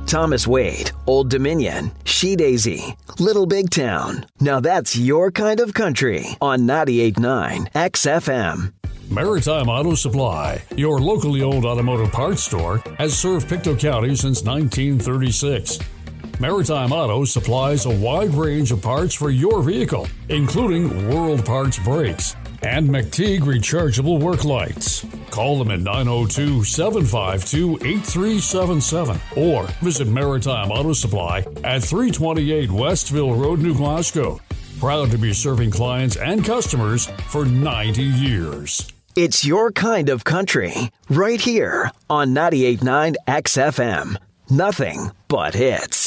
Thomas Wade, Old Dominion, She Daisy, Little Big Town. Now that's your kind of country on 98.9 XFM. Maritime Auto Supply, your locally owned automotive parts store, has served Pictou County since 1936. Maritime Auto supplies a wide range of parts for your vehicle, including World Parts brakes and McTeague rechargeable work lights. Call them at 902-752-8377 or visit Maritime Auto Supply at 328 Westville Road, New Glasgow. Proud to be serving clients and customers for 90 years. It's your kind of country right here on 98.9 XFM. Nothing but hits.